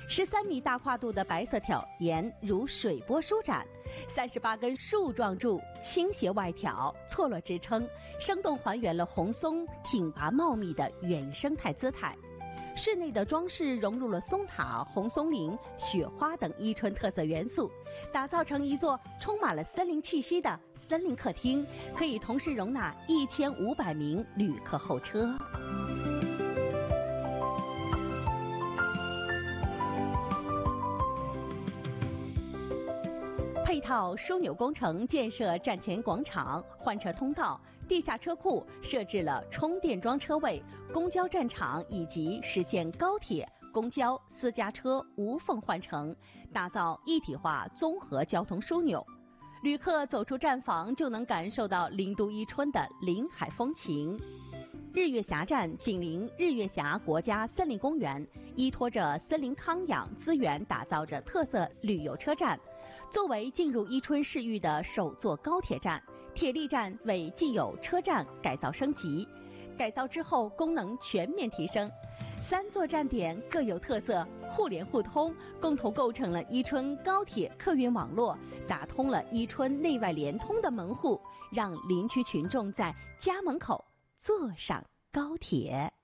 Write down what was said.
13米大跨度的白色挑檐如水波舒展，38根树状柱倾斜外挑，错落支撑，生动还原了红松挺拔茂密的原生态姿态。室内的装饰融入了松塔、红松林、雪花等伊春特色元素，打造成一座充满了森林气息的森林客厅，可以同时容纳1500名旅客候车。配套枢纽工程建设站前广场、换车通道、地下车库，设置了充电桩车位、公交站场，以及实现高铁、公交、私家车无缝换乘，打造一体化综合交通枢纽。旅客走出站房就能感受到林都伊春的林海风情。日月峡站紧邻日月峡国家森林公园，依托着森林康养资源，打造着特色旅游车站。作为进入伊春市域的首座高铁站，铁力站为既有车站改造升级，改造之后功能全面提升。3座站点各有特色，互联互通，共同构成了伊春高铁客运网络，打通了伊春内外联通的门户，让林区群众在家门口坐上高铁。